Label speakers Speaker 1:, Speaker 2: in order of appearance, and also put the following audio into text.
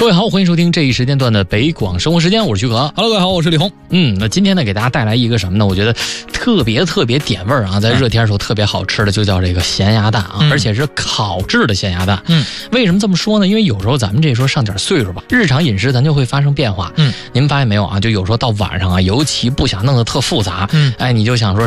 Speaker 1: 各位好，欢迎收听这一时间段的北广生活时间，我是徐可。
Speaker 2: Hello， 各位好，我是李红。
Speaker 1: 那今天呢，给大家带来一个什么呢？我觉得特别点味儿啊，在热天的时候特别好吃的，就叫这个咸鸭蛋啊，而且是烤制的咸鸭蛋。为什么这么说呢？因为有时候咱们这时候上点岁数吧，日常饮食咱就会发生变化。您发现没有啊？就有时候到晚上啊，尤其不想弄得特复杂。你就想说